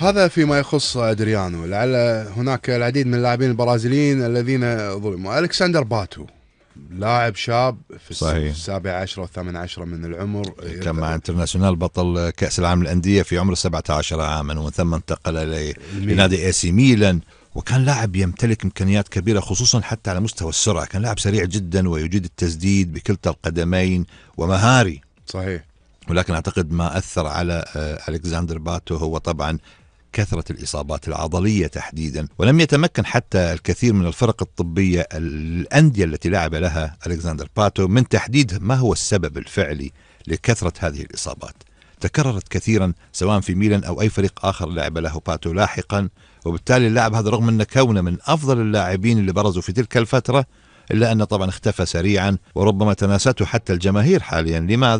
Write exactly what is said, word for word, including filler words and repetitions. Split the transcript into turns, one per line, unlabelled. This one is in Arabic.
هذا فيما يخص أدريانو. لعل هناك العديد من اللاعبين البرازيليين الذين ظلموا. ألكسندر باتو لاعب شاب في
صحيح.
السابع عشر والثامن عشر من العمر،
كان مع انترناسيونال بطل كأس العالم للأندية في عمر سبعة عشر عاما، ومن ثم انتقل لنادي اي سي ميلان، وكان لاعب يمتلك إمكانيات كبيرة خصوصا حتى على مستوى السرعة. كان لاعب سريع جدا ويجيد التسديد بكلتا القدمين ومهاري.
صحيح.
ولكن أعتقد ما أثر على ألكسندر باتو هو طبعا كثرة الإصابات العضلية تحديدا، ولم يتمكن حتى الكثير من الفرق الطبية الأندية التي لعب لها ألكسندر باتو من تحديد ما هو السبب الفعلي لكثرة هذه الإصابات. تكررت كثيرا سواء في ميلان أو أي فريق آخر لعب له باتو لاحقا، وبالتالي اللاعب هذا رغم أنه كونه من أفضل اللاعبين اللي برزوا في تلك الفترة إلا أنه طبعا اختفى سريعا، وربما تناسته حتى الجماهير حاليا. لماذا؟